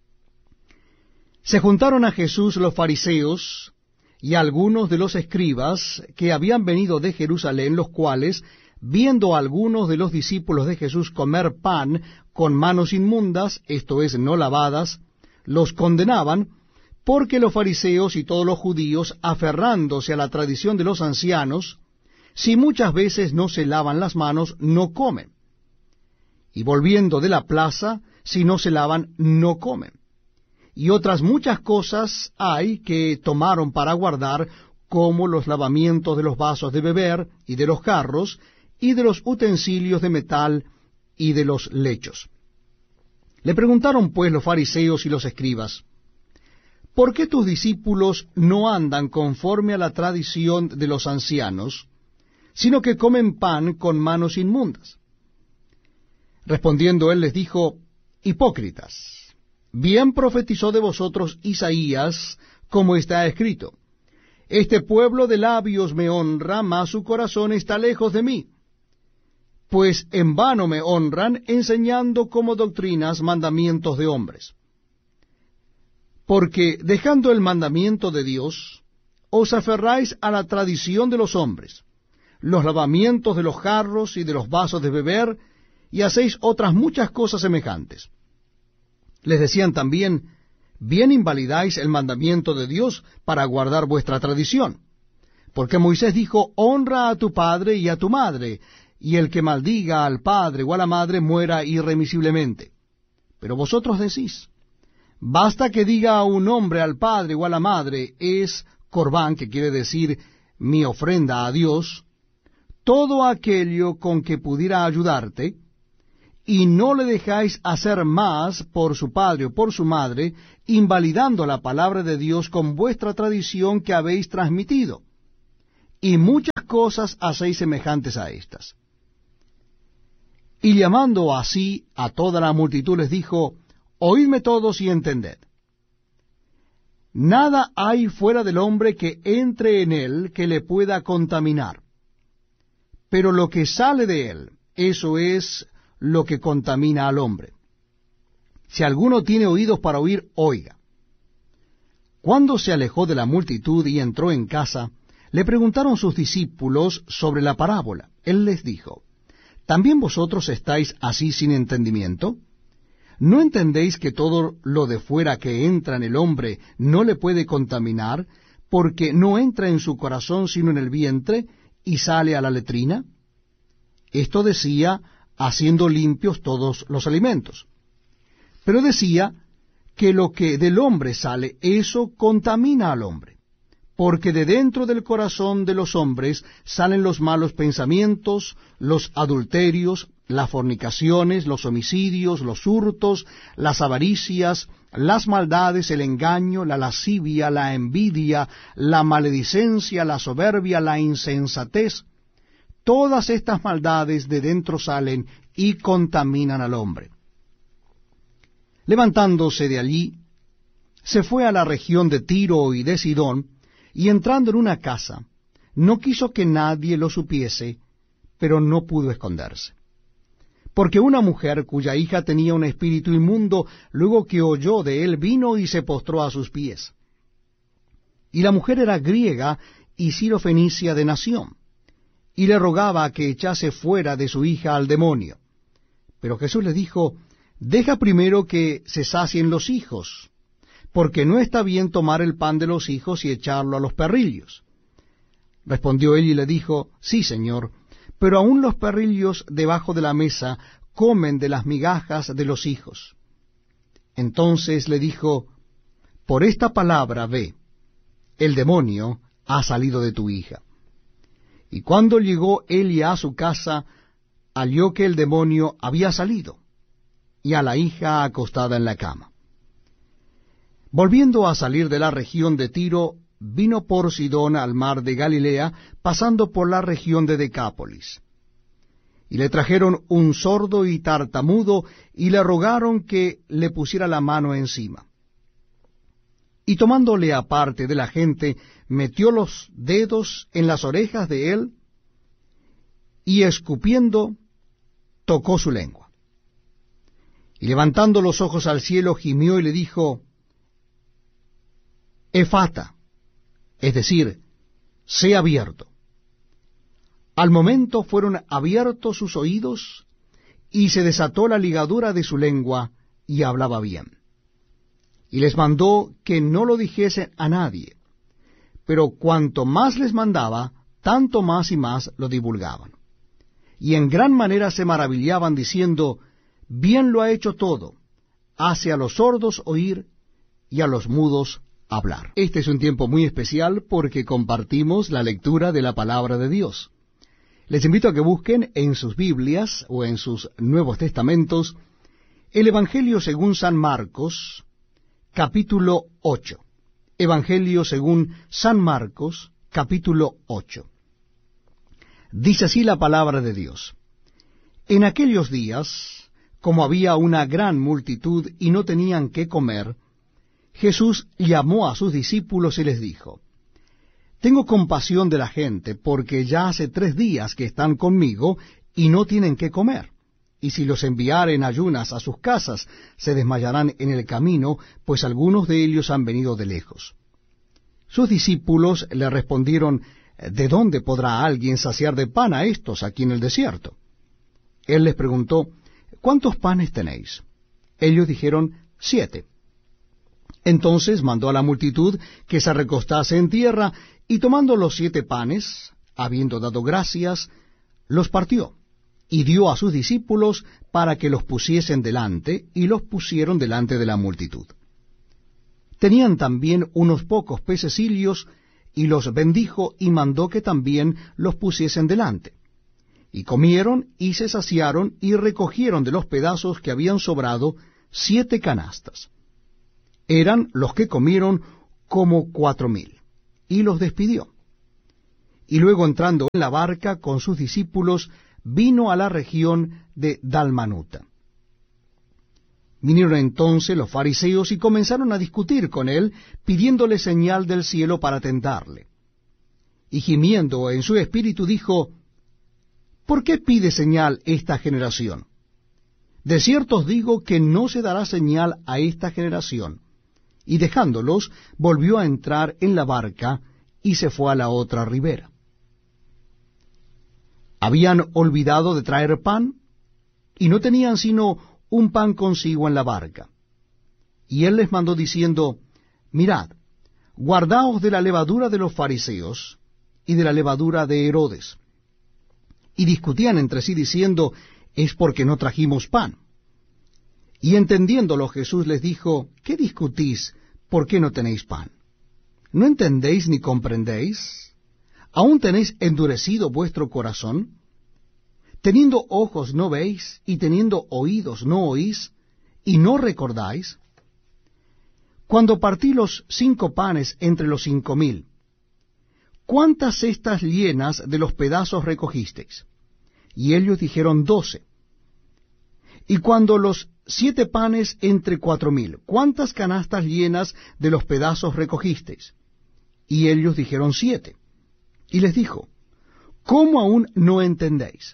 Se juntaron a Jesús los fariseos y algunos de los escribas que habían venido de Jerusalén, los cuales, viendo a algunos de los discípulos de Jesús comer pan con manos inmundas, esto es, no lavadas, los condenaban, porque los fariseos y todos los judíos, aferrándose a la tradición de los ancianos, si muchas veces no se lavan las manos, no comen. Y volviendo de la plaza, si no se lavan, no comen. Y otras muchas cosas hay que tomaron para guardar, como los lavamientos de los vasos de beber y de los jarros, y de los utensilios de metal y de los lechos. Le preguntaron pues los fariseos y los escribas, ¿por qué tus discípulos no andan conforme a la tradición de los ancianos, sino que comen pan con manos inmundas? Respondiendo él les dijo, hipócritas, bien profetizó de vosotros Isaías, como está escrito, este pueblo de labios me honra, mas su corazón está lejos de mí. Pues en vano me honran, enseñando como doctrinas mandamientos de hombres. Porque dejando el mandamiento de Dios, os aferráis a la tradición de los hombres, los lavamientos de los jarros y de los vasos de beber, y hacéis otras muchas cosas semejantes. Les decían también, bien invalidáis el mandamiento de Dios para guardar vuestra tradición. Porque Moisés dijo, honra a tu padre y a tu madre, y el que maldiga al padre o a la madre muera irremisiblemente. Pero vosotros decís, basta que diga a un hombre al padre o a la madre, es corbán, que quiere decir mi ofrenda a Dios, todo aquello con que pudiera ayudarte, y no le dejáis hacer más por su padre o por su madre, invalidando la palabra de Dios con vuestra tradición que habéis transmitido. Y muchas cosas hacéis semejantes a estas. Y llamando así a toda la multitud les dijo, oídme todos y entended. Nada hay fuera del hombre que entre en él que le pueda contaminar. Pero lo que sale de él, eso es lo que contamina al hombre. Si alguno tiene oídos para oír, oiga. Cuando se alejó de la multitud y entró en casa, le preguntaron sus discípulos sobre la parábola. Él les dijo, ¿también vosotros estáis así sin entendimiento? ¿No entendéis que todo lo de fuera que entra en el hombre no le puede contaminar, porque no entra en su corazón sino en el vientre, y sale a la letrina? Esto decía, haciendo limpios todos los alimentos. Pero decía que lo que del hombre sale, eso contamina al hombre, porque de dentro del corazón de los hombres salen los malos pensamientos, los adulterios, las fornicaciones, los homicidios, los hurtos, las avaricias, las maldades, el engaño, la lascivia, la envidia, la maledicencia, la soberbia, la insensatez. Todas estas maldades de dentro salen y contaminan al hombre. Levantándose de allí, se fue a la región de Tiro y de Sidón, y entrando en una casa, no quiso que nadie lo supiese, pero no pudo esconderse. Porque una mujer cuya hija tenía un espíritu inmundo, luego que oyó de él, vino y se postró a sus pies. Y la mujer era griega y sirofenicia de nación, y le rogaba que echase fuera de su hija al demonio. Pero Jesús le dijo, deja primero que se sacien los hijos, porque no está bien tomar el pan de los hijos y echarlo a los perrillos. Respondió él y le dijo, sí, Señor, pero aun los perrillos debajo de la mesa comen de las migajas de los hijos. Entonces le dijo, por esta palabra ve, el demonio ha salido de tu hija. Y cuando llegó él a su casa, halló que el demonio había salido, y a la hija acostada en la cama. Volviendo a salir de la región de Tiro, vino por Sidón al mar de Galilea, pasando por la región de Decápolis. Y le trajeron un sordo y tartamudo, y le rogaron que le pusiera la mano encima. Y tomándole aparte de la gente, metió los dedos en las orejas de él, y escupiendo, tocó su lengua. Y levantando los ojos al cielo, gimió y le dijo, Efata, es decir, sé abierto. Al momento fueron abiertos sus oídos, y se desató la ligadura de su lengua, y hablaba bien. Y les mandó que no lo dijesen a nadie, pero cuanto más les mandaba, tanto más y más lo divulgaban. Y en gran manera se maravillaban, diciendo, bien lo ha hecho todo, hace a los sordos oír y a los mudos hablar. Este es un tiempo muy especial porque compartimos la lectura de la palabra de Dios. Les invito a que busquen en sus Biblias o en sus Nuevos Testamentos el Evangelio según San Marcos, capítulo 8. Evangelio según San Marcos, capítulo 8. Dice así la palabra de Dios. En aquellos días, como había una gran multitud y no tenían qué comer, Jesús llamó a sus discípulos y les dijo, tengo compasión de la gente, porque ya hace 3 días que están conmigo y no tienen qué comer. Y si los enviare en ayunas a sus casas, se desmayarán en el camino, pues algunos de ellos han venido de lejos. Sus discípulos le respondieron, ¿de dónde podrá alguien saciar de pan a estos aquí en el desierto? Él les preguntó, ¿cuántos panes tenéis? Ellos dijeron, 7. Entonces mandó a la multitud que se recostase en tierra, y tomando los 7 panes, habiendo dado gracias, los partió, y dio a sus discípulos para que los pusiesen delante, y los pusieron delante de la multitud. Tenían también unos pocos pececillos, y los bendijo, y mandó que también los pusiesen delante. Y comieron y se saciaron y recogieron de los pedazos que habían sobrado 7 canastas. Eran los que comieron como 4,000, y los despidió. Y luego entrando en la barca con sus discípulos, vino a la región de Dalmanuta. Vinieron entonces los fariseos y comenzaron a discutir con él, pidiéndole señal del cielo para tentarle. Y gimiendo en su espíritu dijo: ¿Por qué pide señal esta generación? De cierto os digo que no se dará señal a esta generación. Y dejándolos, volvió a entrar en la barca y se fue a la otra ribera. Habían olvidado de traer pan, y no tenían sino un pan consigo en la barca. Y él les mandó diciendo: Mirad, guardaos de la levadura de los fariseos y de la levadura de Herodes. Y discutían entre sí diciendo: es porque no trajimos pan. Y entendiéndolo Jesús les dijo: ¿qué discutís? ¿Por qué no tenéis pan? ¿No entendéis ni comprendéis? ¿Aún tenéis endurecido vuestro corazón? ¿Teniendo ojos no veis, y teniendo oídos no oís, y no recordáis? Cuando partí los 5 panes entre los 5,000, ¿cuántas cestas llenas de los pedazos recogisteis? Y ellos dijeron 12. Y cuando los 7 panes entre 4,000, ¿cuántas canastas llenas de los pedazos recogisteis? Y ellos dijeron 7. Y les dijo: ¿cómo aún no entendéis?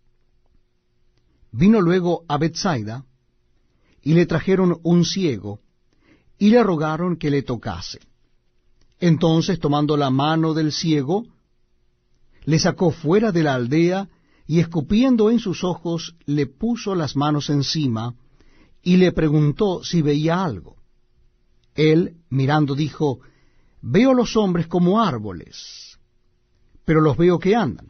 Vino luego a Betsaida, y le trajeron un ciego, y le rogaron que le tocase. Entonces, tomando la mano del ciego, le sacó fuera de la aldea, y escupiendo en sus ojos, le puso las manos encima, y le preguntó si veía algo. Él, mirando, dijo: veo los hombres como árboles, pero los veo que andan.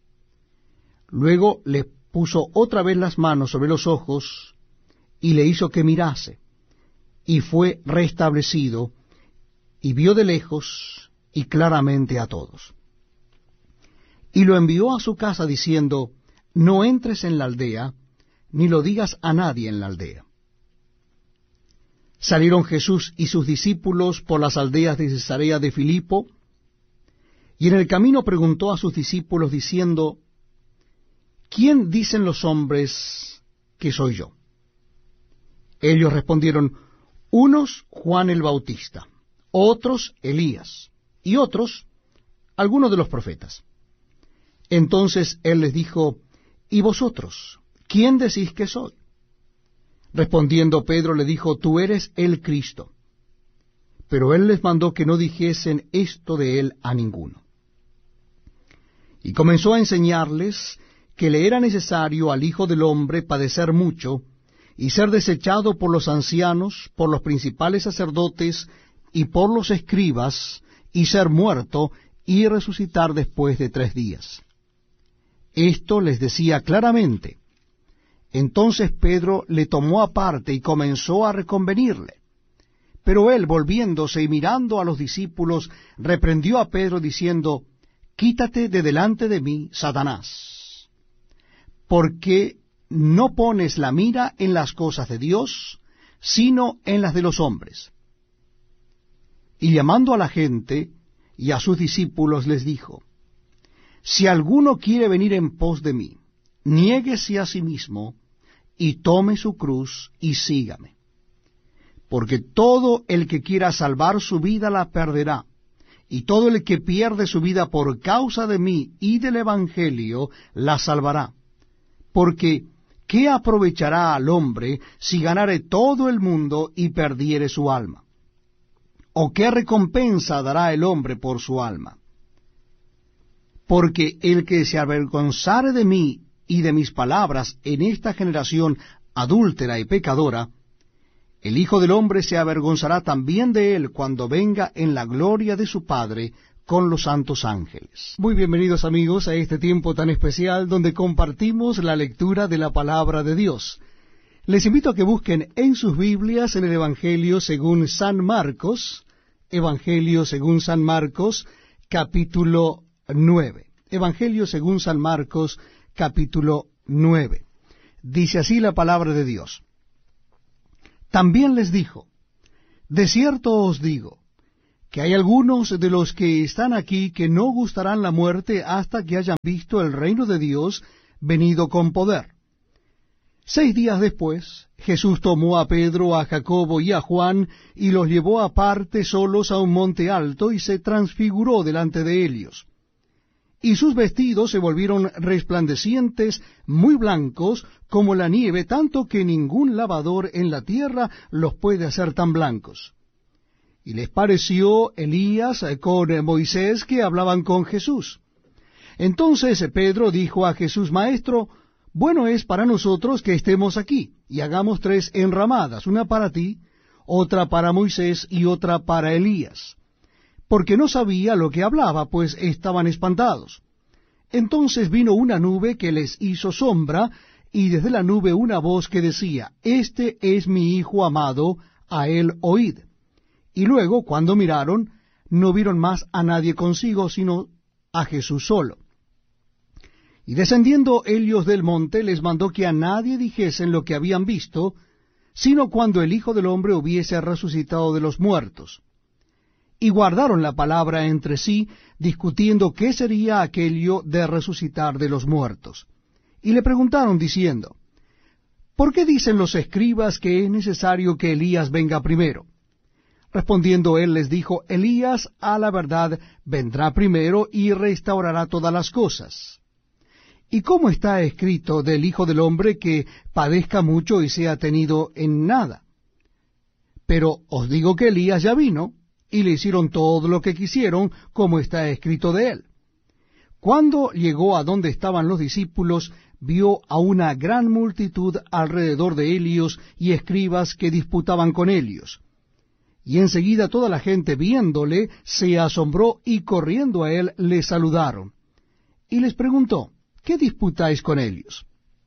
Luego le puso otra vez las manos sobre los ojos, y le hizo que mirase, y fue restablecido, y vio de lejos y claramente a todos. Y lo envió a su casa diciendo: no entres en la aldea, ni lo digas a nadie en la aldea. Salieron Jesús y sus discípulos por las aldeas de Cesarea de Filipo, y en el camino preguntó a sus discípulos diciendo: ¿quién dicen los hombres que soy yo? Ellos respondieron: unos Juan el Bautista, otros Elías, y otros algunos de los profetas. Entonces él les dijo: ¿y vosotros, quién decís que soy? Respondiendo Pedro le dijo: tú eres el Cristo. Pero él les mandó que no dijesen esto de él a ninguno. Y comenzó a enseñarles que le era necesario al Hijo del Hombre padecer mucho, y ser desechado por los ancianos, por los principales sacerdotes, y por los escribas, y ser muerto, y resucitar después de 3 días. Esto les decía claramente. Entonces Pedro le tomó aparte y comenzó a reconvenirle. Pero él, volviéndose y mirando a los discípulos, reprendió a Pedro diciendo: quítate de delante de mí, Satanás, porque no pones la mira en las cosas de Dios, sino en las de los hombres. Y llamando a la gente y a sus discípulos les dijo: si alguno quiere venir en pos de mí, niéguese a sí mismo, y tome su cruz, y sígame. Porque todo el que quiera salvar su vida la perderá, y todo el que pierde su vida por causa de mí y del Evangelio la salvará. Porque, ¿qué aprovechará al hombre si ganare todo el mundo y perdiere su alma? ¿O qué recompensa dará el hombre por su alma? Porque el que se avergonzare de mí y de mis palabras en esta generación adúltera y pecadora, el Hijo del Hombre se avergonzará también de él cuando venga en la gloria de su Padre con los santos ángeles. Muy bienvenidos amigos a este tiempo tan especial donde compartimos la lectura de la palabra de Dios. Les invito a que busquen en sus Biblias en el Evangelio según San Marcos, capítulo 9. Evangelio según San Marcos, capítulo 9. Dice así la palabra de Dios. También les dijo, de cierto os digo, que hay algunos de los que están aquí que no gustarán la muerte hasta que hayan visto el reino de Dios venido con poder. 6 días después, Jesús tomó a Pedro, a Jacobo y a Juan, y los llevó aparte solos a un monte alto, y se transfiguró delante de ellos. Y sus vestidos se volvieron resplandecientes, muy blancos, como la nieve, tanto que ningún lavador en la tierra los puede hacer tan blancos. Y les pareció Elías con Moisés que hablaban con Jesús. Entonces Pedro dijo a Jesús, Maestro, bueno es para nosotros que estemos aquí, y hagamos 3 enramadas, una para ti, otra para Moisés y otra para Elías. Porque no sabía lo que hablaba, pues estaban espantados. Entonces vino una nube que les hizo sombra, y desde la nube una voz que decía, Este es mi Hijo amado, a él oíd. Y luego, cuando miraron, no vieron más a nadie consigo, sino a Jesús solo. Y descendiendo ellos del monte, les mandó que a nadie dijesen lo que habían visto, sino cuando el Hijo del Hombre hubiese resucitado de los muertos. Y guardaron la palabra entre sí, discutiendo qué sería aquello de resucitar de los muertos. Y le preguntaron diciendo, ¿por qué dicen los escribas que es necesario que Elías venga primero? Respondiendo él les dijo, Elías a la verdad vendrá primero y restaurará todas las cosas. ¿Y cómo está escrito del Hijo del Hombre que padezca mucho y sea tenido en nada? Pero os digo que Elías ya vino, y le hicieron todo lo que quisieron, como está escrito de él. Cuando llegó a donde estaban los discípulos, vio a una gran multitud alrededor de ellos y escribas que disputaban con ellos. Y enseguida toda la gente viéndole se asombró y corriendo a él le saludaron. Y les preguntó, ¿qué disputáis con ellos?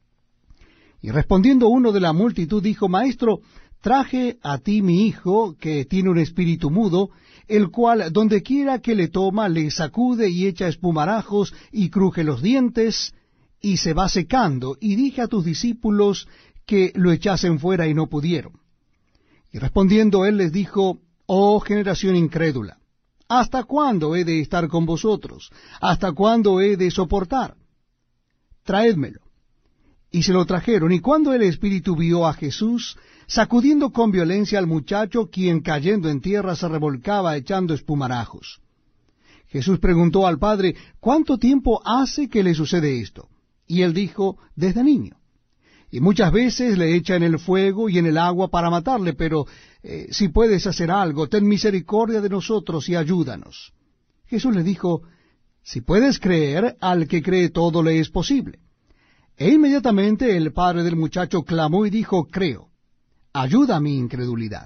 Y respondiendo uno de la multitud dijo, Maestro, traje a ti mi hijo, que tiene un espíritu mudo, el cual donde quiera que le toma, le sacude y echa espumarajos y cruje los dientes, y se va secando, y dije a tus discípulos que lo echasen fuera y no pudieron. Y respondiendo él les dijo, Oh generación incrédula, ¿hasta cuándo he de estar con vosotros? ¿Hasta cuándo he de soportar? Traédmelo. Y se lo trajeron, y cuando el espíritu vio a Jesús, sacudiendo con violencia al muchacho, quien cayendo en tierra se revolcaba echando espumarajos. Jesús preguntó al padre, ¿cuánto tiempo hace que le sucede esto? Y él dijo, desde niño. Y muchas veces le echa en el fuego y en el agua para matarle, pero si puedes hacer algo, ten misericordia de nosotros y ayúdanos. Jesús le dijo, si puedes creer, al que cree todo le es posible. E inmediatamente el padre del muchacho clamó y dijo, creo, ayuda a mi incredulidad.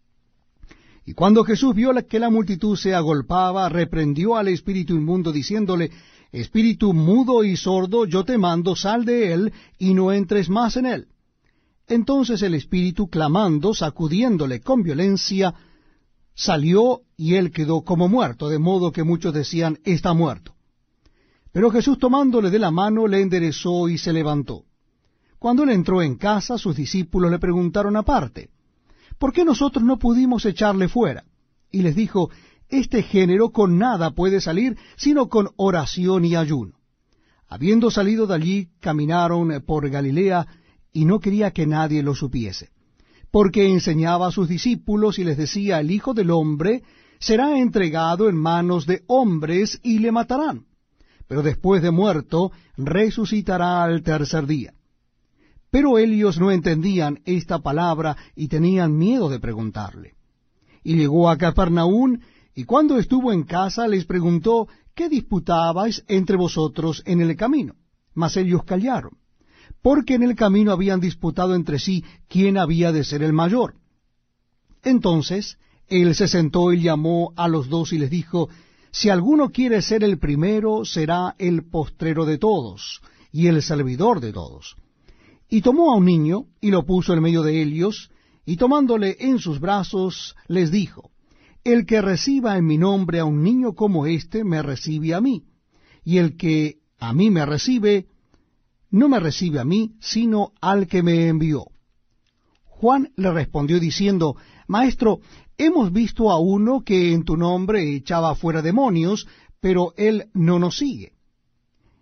Y cuando Jesús vio que la multitud se agolpaba, reprendió al espíritu inmundo, diciéndole, Espíritu mudo y sordo, yo te mando, sal de él, y no entres más en él. Entonces el espíritu, clamando, sacudiéndole con violencia, salió, y él quedó como muerto, de modo que muchos decían, está muerto. Pero Jesús tomándole de la mano, le enderezó y se levantó. Cuando él entró en casa, sus discípulos le preguntaron aparte, ¿por qué nosotros no pudimos echarle fuera? Y les dijo, este género con nada puede salir, sino con oración y ayuno. Habiendo salido de allí, caminaron por Galilea, y no quería que nadie lo supiese, porque enseñaba a sus discípulos y les decía, el Hijo del Hombre será entregado en manos de hombres y le matarán, pero después de muerto resucitará al tercer día. Pero ellos no entendían esta palabra y tenían miedo de preguntarle. Y llegó a Capernaum, y cuando estuvo en casa les preguntó, ¿qué disputabais entre vosotros en el camino? Mas ellos callaron, porque en el camino habían disputado entre sí quién había de ser el mayor. Entonces él se sentó y llamó a los 2 y les dijo, si alguno quiere ser el primero, será el postrero de todos, y el servidor de todos. Y tomó a un niño, y lo puso en medio de ellos, y tomándole en sus brazos, les dijo, el que reciba en mi nombre a un niño como este, me recibe a mí, y el que a mí me recibe, no me recibe a mí, sino al que me envió. Juan le respondió diciendo, Maestro, hemos visto a uno que en tu nombre echaba fuera demonios, pero él no nos sigue.